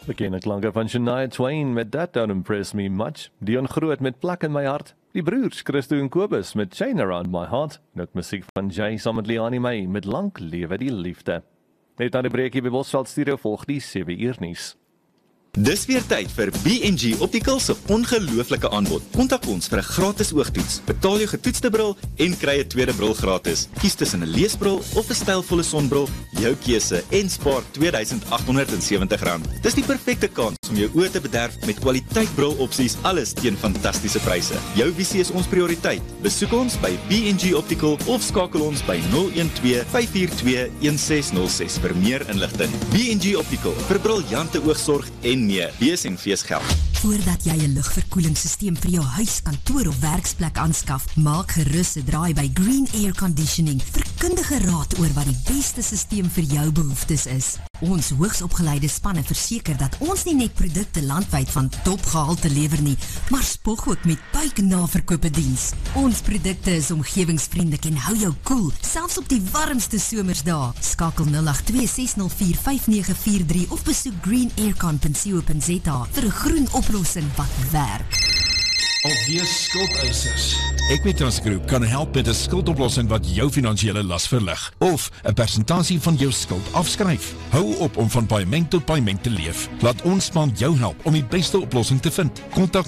Bekende klanke van Shania Twain met That Don't Impress Me Much. Dion Groot met Plak in My Hart. Die broers Christo en Kobus met Chain Around My Heart. En ook muziek van Jay saam met Leani May met Lank Lewe die Liefde. Net na die breekie by Bosveld Studio volg die 7 uur nuus. Dis weer tyd vir B&G Optical se ongelooflike aanbod. Kontak ons vir 'n gratis oogtoets. Betaal jou getoetste bril en kry 'n tweede bril gratis. Kies tussen 'n leesbril of 'n stylvolle sonbril, jou keuse en spaar R2870. Dis die perfekte kans om jou oë te bederf met kwaliteit brilopsies, alles teen fantastiese pryse. Jou visie is ons prioriteit. Besoek ons by B&G Optical of skakel ons by 012-542-1606 vir meer inligting. B&G Optical vir briljante oogsorg en meer. Wees en fees geld. Voordat jy 'n lugverkoelingssysteem vir jou huis, kantoor of werksplek aanskaf, maak gerus 'n draai by Green Air Conditioning vir kundige raad oor wat die beste systeem vir jou behoeftes is. Ons hoogsopgeleide spanne verseker dat ons nie net produkte landwyd van topgehalte lewer nie, maar spog ook met buiknaverkope diens. Ons produkte is omgewingsvriendelik en hou jou koel, selfs op die warmste somersdae. Skakel 082-604-5943 of besoek greenaircon.co.za vir 'n groen oplossing wat werk. Alweer skuldeisers. Equitas Groep kan help met 'n skuldoplossing wat jou finansiële las verlig of 'n persentasie van jou skuld afskryf. Hou op om van paaiement tot paaiement te leef. Laat ons span jou help om die beste oplossing te vind. Kontak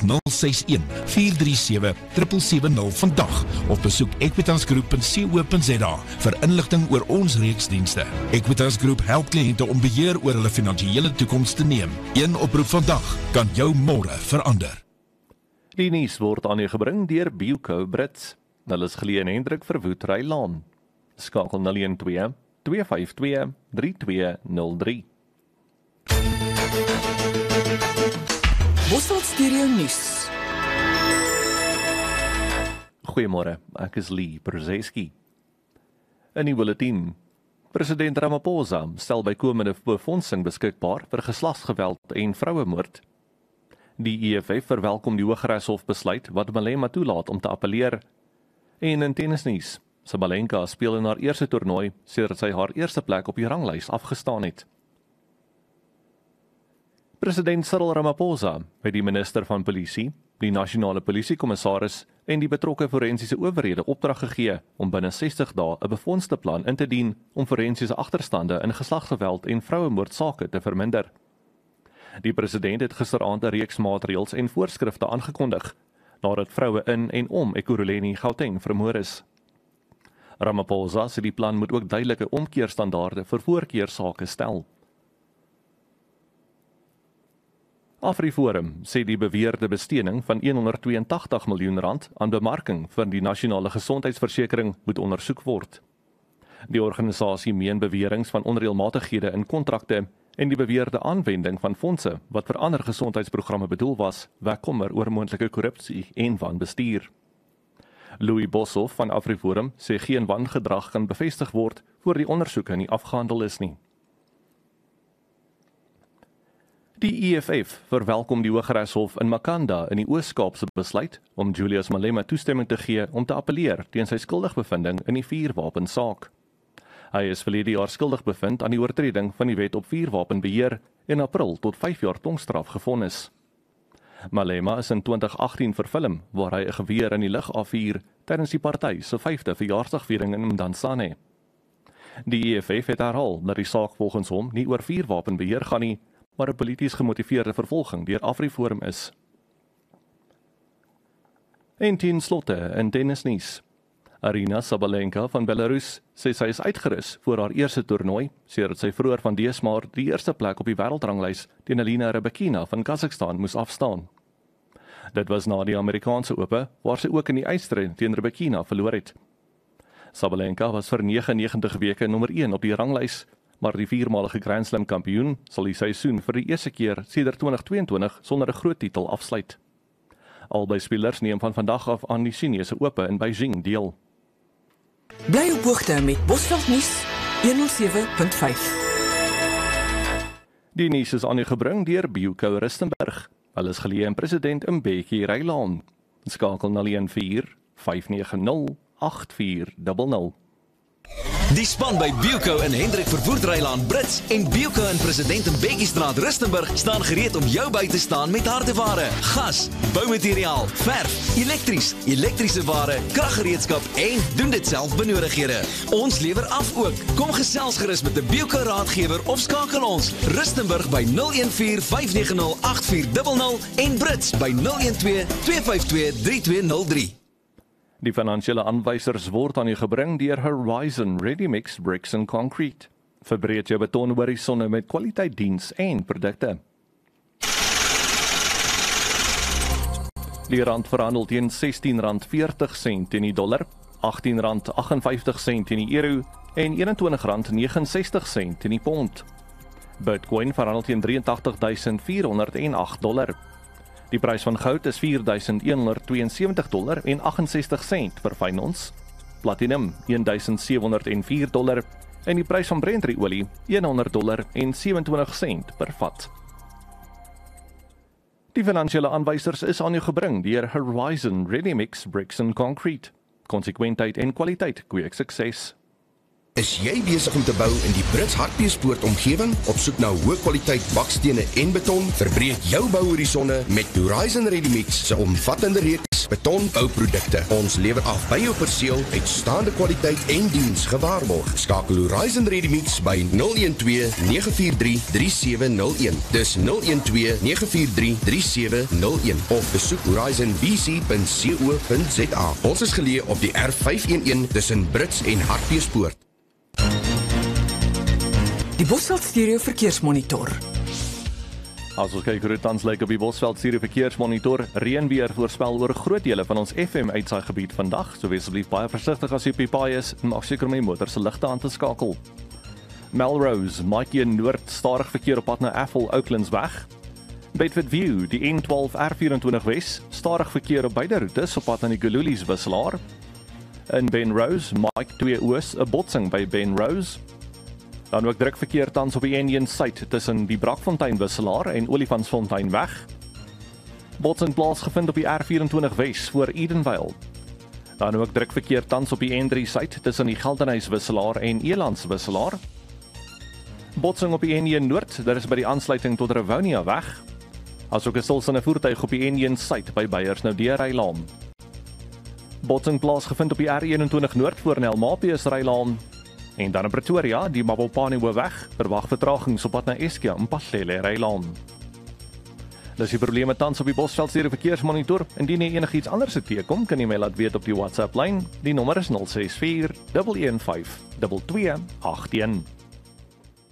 061-437-770 vandag of besoek equitasgroep.co.za vir inligting oor ons reeks dienste. Equitas Groep help kliënte om beheer oor hulle finansiële toekoms te neem. Een oproep vandag kan jou môre verander. Die nuus word aan u gebring deur Bioco Brits. Hulle is geleë in Hendrik Verwoerd Rylaan. Skakel 012-252-3203. Bosveld Studio Nuus. Goeiemôre, ek is Lee Brzeski. In die bulletin. President Ramaphosa stel bykomende befondsing beskikbaar vir geslagsgeweld en vrouemoord. Die EFF verwelkom die Hooggeregshof besluit wat Malema toelaat om te appeleer. En in tennisnuus, Sabalenka speel in haar eerste toernooi sedert sy haar eerste plek op die ranglys afgestaan het. President Cyril Ramaphosa het die minister van polisie, die nasionale polisiekommissaris en die betrokke forensiese owerhede opdrag gegee om binne 60 dae 'n befondste plan in te dien om forensiese agterstande in geslagsgeweld en vrouemoordsake te verminder. Die president het gisteraand 'n reeks maatreëls en voorskrifte aangekondig, nadat vroue in en om Ekurhuleni, Gauteng vermoor is. Ramaphosa sê die plan moet ook duidelike omkeerstandaarde vir voorkeursake stel. AfriForum sê die beweerde besteding van R182 miljoen aan bemarking vir die nasionale gesondheidsversekering moet ondersoek word. Die organisasie meen beweringe van onreëlmatighede in kontrakte en die beweerde aanwending van fondse wat vir ander gesondheidsprogramme bedoel was, wek kommer oor moontlike korrupsie en wanbestuur. Louis Boshoff van AfriForum sê geen wangedrag kan bevestig word voor die ondersoeke nie afgehandel is nie. Die EFF verwelkom die Hooggeregshof in Makanda in die Oos-Kaap se besluit om Julius Malema toestemming te gee om te appeleer teen sy skuldigbevinding in die vuurwapensaak. Hy is verlede jaar skuldig bevind aan die oortreding van die wet op vuurwapenbeheer en April tot 5 jaar tongstraf gevonnis. Malema is in 2018 verfilm waar hy 'n geweer in die lug afvuur tydens die party se 5de verjaarsdagviering in Mdansane. Die EFF het herhaal dat die saak volgens hom nie oor vuurwapenbeheer gaan nie, maar 'n polities gemotiveerde vervolging deur AfriForum is. En ten slotte in tennisnuus. Aryna Sabalenka van Belarus sê sy is uitgerus vir haar eerste toernooi, sedert sy vroeër van dese maand die eerste plek op die wêreldranglys teen Elina Rybakina van Kazakhstan moes afstaan. Dit was na die Amerikaanse Ope, waar sy ook in die eindstryd teen Rybakina verloor het. Sabalenka was vir 99 weke nommer 1 op die ranglys, maar die 4-malige Grand Slam kampioen sal die seisoen vir die eerste keer sedert 2022 sonder 'n groot titel afsluit. Albei spelers neem van vandag af aan die Chinese Ope in Beijing deel. Bly op hoogte met Bosveld Nuus 107.5. Die nuus is aan u gebring deur Bioco Rustenburg. Hulle is geleë in President Mbeki Rylaan. Skakel 014-590-8400. Die span by Bioko in Hendrik Verwoerdreiland Brits en Bioko in President Mbeki-straat Rustenburg staan gereed om jou by te staan met hardeware, gas, boumateriaal, verf, elektrische ware, kraggereedskap en doen dit self benodighede. Ons lewer af ook. Kom gesels gerus met 'n Bioko raadgewer of skakel ons Rustenburg by 014-590-8400 en Brits by 012-252-3203. Die finansiële aanwysers word aan u gebring deur Horizon Ready Mix Bricks and Concrete. Verbreek jou betonhorisonne met kwaliteit diens en produkte. Die rand verhandel teen R16.40 teen die dollar, R18.58 teen die euro en R21.69 teen die pond. Bitcoin verhandel teen $83,408. Die prys van goud is $4,172 en 68 sent per fyn ons. Platinum $1,704 en die prys van Brent-olie $100 en 27 sent per vat. Die finansiële aanwysers is aan u gebring deur Horizon Ready Mix Bricks and Concrete. Konsekwentheid en kwaliteit kweek sukses. Is jy besig om te bou in die Brits Hartbeespoort omgewing? Op soek na hoë kwaliteit bakstene en beton? Verbreek jou bouhorisonne met Horizon Ready Mix se omvattende reeks betonbouprodukte. Ons lewer af by jou perseel, uitstaande kwaliteit en diens gewaarborg. Skakel Horizon Ready Mix by 012-943-3701. Dis 012-943-3701 of besoek horizonbc.co.za. Ons is geleë op die R511 tussen Brits en Hartbeespoort. Die Bosveld Stereo Verkeersmonitor. As ons kyk hoe dit tans lyk op die Bosveld Stereo Verkeersmonitor, reënweer voorspel oor groot dele van ons FM uitsaaigebied vandag, so wees asseblief baie versigtig as jy op die paai is en maak seker om die motor se ligte aan te skakel. Melrose, Maatjie Noord, stadig verkeer op pad na Athol Oaklands weg. Bedford View, die N12 R24 Wes, stadig verkeer op beide roetes op pad na die Gululies wisselaar. In Benrose, Mike 2 Oos, 'n botsing by Benrose. Dan ook druk verkeer tans op die N1 suid tussen die Brakfontein wisselaar en Olifantsfontein weg. Botsing plaasgevind op die R24 Wes voor Edenvale. Dan ook druk verkeer tans op die N3 suid tussen die Geldenhuys wisselaar en Elands wisselaar. Botsing op die N1 noord, daar is by die aansluiting tot Rivonia weg. Asook 'n stilstaande voertuig op die N1 suid by Beyersnoudeer-Rylaan. Botsing plaasgevind op die R21 noord voor Nelmapius-Rylaan. En dan in Pretoria, die Mabopane-Hoofweg, verwag vertragings op pad na Eskia en Patlele-Rylaan. Dis die probleme tans op die Bosveld Stereo Verkeersmonitor. Indien jy enigiets anders se teekom, kan jy my laat weet op die WhatsApp lyn. Die nommer is 064 115 2281.